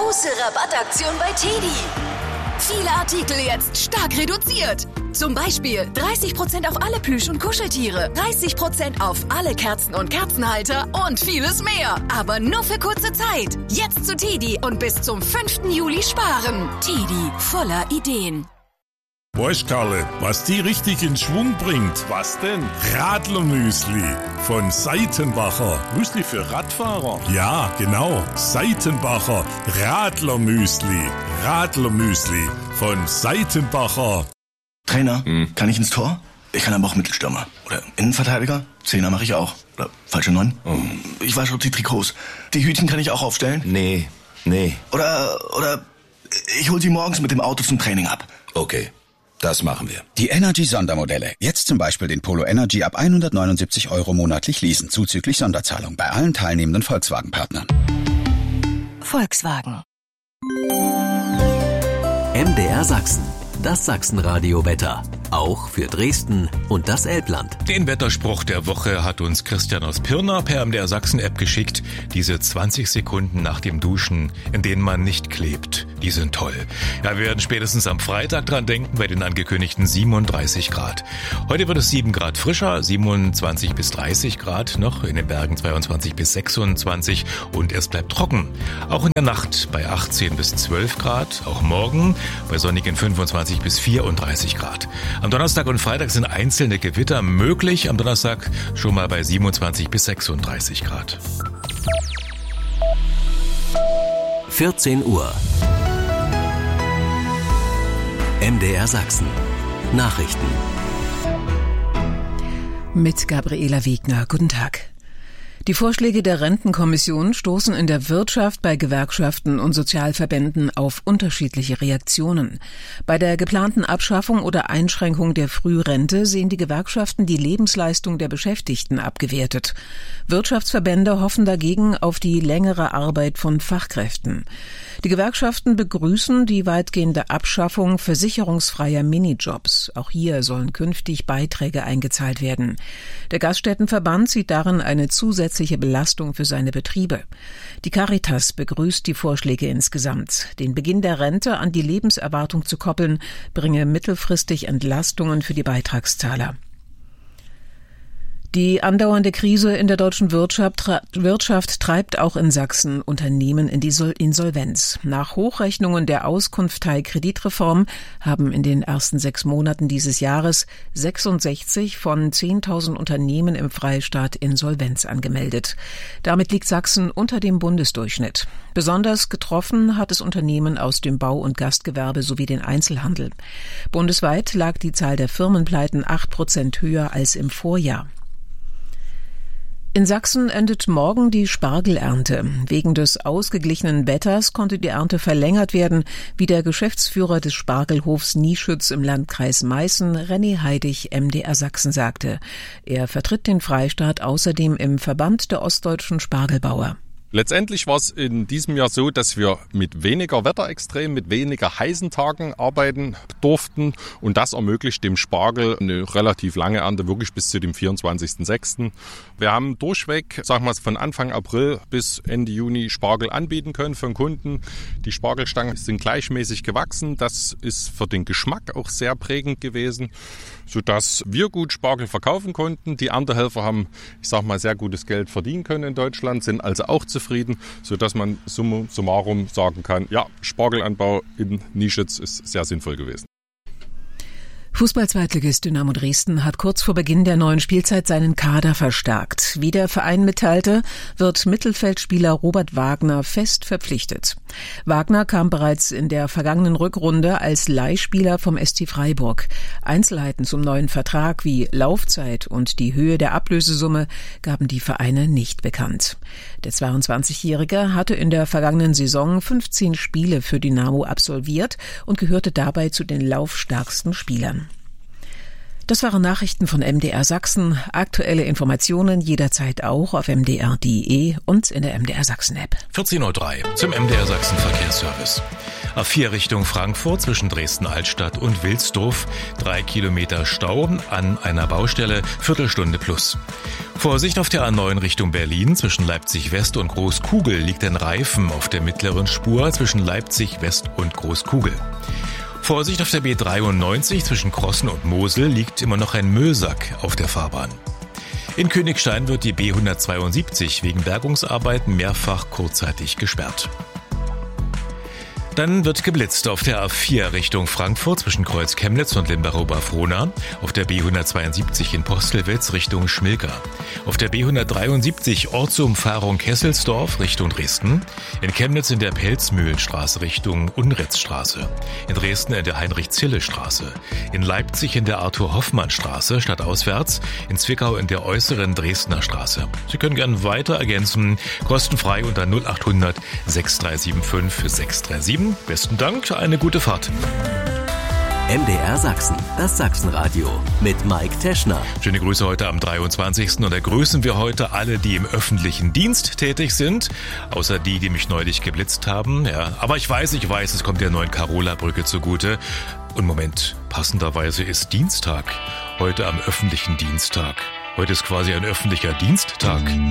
Große Rabattaktion bei TEDi. Viele Artikel jetzt stark reduziert. Zum Beispiel 30% auf alle Plüsch- und Kuscheltiere, 30% auf alle Kerzen und Kerzenhalter und vieles mehr. Aber nur für kurze Zeit. Jetzt zu TEDi und bis zum 5. Juli sparen. TEDi, voller Ideen. Weißt Karle, was die richtig in Schwung bringt? Was denn? Radlermüsli von Seitenbacher. Müsli für Radfahrer? Ja, genau. Seitenbacher Radlermüsli. Radlermüsli von Seitenbacher. Trainer, kann ich ins Tor? Ich kann aber auch Mittelstürmer. Oder Innenverteidiger? Zehner mache ich auch. Oder falsche 9? Ich wasche die Trikots. Die Hütchen kann ich auch aufstellen? Nee. Oder ich hol sie morgens mit dem Auto zum Training ab. Okay, das machen wir. Die Energy-Sondermodelle. Jetzt zum Beispiel den Polo Energy ab 179 € monatlich leasen, zuzüglich Sonderzahlung bei allen teilnehmenden Volkswagen-Partnern. Volkswagen. MDR Sachsen. Das Sachsenradio-Wetter. Auch für Dresden und das Elbland. Den Wetterspruch der Woche hat uns Christian aus Pirna per MDR Sachsen-App geschickt. Diese 20 Sekunden nach dem Duschen, in denen man nicht klebt, die sind toll. Ja, wir werden spätestens am Freitag dran denken, bei den angekündigten 37 Grad. Heute wird es 7 Grad frischer, 27 bis 30 Grad noch, in den Bergen 22 bis 26 und es bleibt trocken. Auch in der Nacht bei 18 bis 12 Grad, auch morgen bei sonnigen 25 bis 34 Grad. Am Donnerstag und Freitag sind einzelne Gewitter möglich. Am Donnerstag schon mal bei 27 bis 36 Grad. 14 Uhr. MDR Sachsen. Nachrichten. Mit Gabriela Wegner. Guten Tag. Die Vorschläge der Rentenkommission stoßen in der Wirtschaft, bei Gewerkschaften und Sozialverbänden auf unterschiedliche Reaktionen. Bei der geplanten Abschaffung oder Einschränkung der Frührente sehen die Gewerkschaften die Lebensleistung der Beschäftigten abgewertet. Wirtschaftsverbände hoffen dagegen auf die längere Arbeit von Fachkräften. Die Gewerkschaften begrüßen die weitgehende Abschaffung versicherungsfreier Minijobs. Auch hier sollen künftig Beiträge eingezahlt werden. Der Gaststättenverband sieht darin eine zusätzliche Belastung für seine Betriebe. Die Caritas begrüßt die Vorschläge insgesamt. Den Beginn der Rente an die Lebenserwartung zu koppeln, bringe mittelfristig Entlastungen für die Beitragszahler. Die andauernde Krise in der deutschen Wirtschaft treibt auch in Sachsen Unternehmen in die Insolvenz. Nach Hochrechnungen der Auskunftei Kreditreform haben in den ersten 6 Monaten dieses Jahres 66 von 10.000 Unternehmen im Freistaat Insolvenz angemeldet. Damit liegt Sachsen unter dem Bundesdurchschnitt. Besonders getroffen hat es Unternehmen aus dem Bau- und Gastgewerbe sowie den Einzelhandel. Bundesweit lag die Zahl der Firmenpleiten 8% höher als im Vorjahr. In Sachsen endet morgen die Spargelernte. Wegen des ausgeglichenen Wetters konnte die Ernte verlängert werden, wie der Geschäftsführer des Spargelhofs Nieschütz im Landkreis Meißen, René Heidig, MDR Sachsen, sagte. Er vertritt den Freistaat außerdem im Verband der ostdeutschen Spargelbauer. Letztendlich war es in diesem Jahr so, dass wir mit weniger Wetterextremen, mit weniger heißen Tagen arbeiten durften. Und das ermöglicht dem Spargel eine relativ lange Ernte, wirklich bis zu dem 24.06. Wir haben durchweg, sagen wir es, von Anfang April bis Ende Juni Spargel anbieten können für den Kunden. Die Spargelstangen sind gleichmäßig gewachsen. Das ist für den Geschmack auch sehr prägend gewesen, sodass wir gut Spargel verkaufen konnten. Die Erntehelfer haben, ich sag mal, sehr gutes Geld verdienen können in Deutschland, sind also auch zufrieden, sodass man summa summarum sagen kann, ja, Spargelanbau in Nieschütz ist sehr sinnvoll gewesen. Fußball-Zweitligist Dynamo Dresden hat kurz vor Beginn der neuen Spielzeit seinen Kader verstärkt. Wie der Verein mitteilte, wird Mittelfeldspieler Robert Wagner fest verpflichtet. Wagner kam bereits in der vergangenen Rückrunde als Leihspieler vom SC Freiburg. Einzelheiten zum neuen Vertrag wie Laufzeit und die Höhe der Ablösesumme gaben die Vereine nicht bekannt. Der 22-Jährige hatte in der vergangenen Saison 15 Spiele für Dynamo absolviert und gehörte dabei zu den laufstärksten Spielern. Das waren Nachrichten von MDR Sachsen. Aktuelle Informationen jederzeit auch auf mdr.de und in der MDR Sachsen App. 14.03 Uhr zum MDR Sachsen Verkehrsservice. A4 Richtung Frankfurt zwischen Dresden-Altstadt und Wilsdorf. 3 Kilometer Stau an einer Baustelle, Viertelstunde plus. Vorsicht auf der A9 Richtung Berlin. Zwischen Leipzig West und Großkugel liegt ein Reifen auf der mittleren Spur zwischen Leipzig West und Großkugel. Vorsicht auf der B93 zwischen Krossen und Mosel liegt immer noch ein Müllsack auf der Fahrbahn. In Königstein wird die B172 wegen Bergungsarbeiten mehrfach kurzzeitig gesperrt. Dann wird geblitzt auf der A4 Richtung Frankfurt zwischen Kreuz Chemnitz und Limburg-Oberfrohna, auf der B172 in Postelwitz Richtung Schmilka, auf der B173 Ortsumfahrung Kesselsdorf Richtung Dresden, in Chemnitz in der Pelzmühlenstraße Richtung Unritzstraße, in Dresden in der Heinrich-Zille-Straße, in Leipzig in der Arthur-Hoffmann-Straße stadtauswärts, in Zwickau in der äußeren Dresdner Straße. Sie können gern weiter ergänzen, kostenfrei unter 0800 6375 637. Besten Dank, eine gute Fahrt. MDR Sachsen, das Sachsenradio mit Mike Teschner. Schöne Grüße heute am 23. Und da grüßen wir heute alle, die im öffentlichen Dienst tätig sind, außer die mich neulich geblitzt haben. Ja, aber ich weiß, es kommt der neuen Carola-Brücke zugute. Und Moment, passenderweise ist Dienstag, heute am öffentlichen Dienstag. Heute ist quasi ein öffentlicher Diensttag.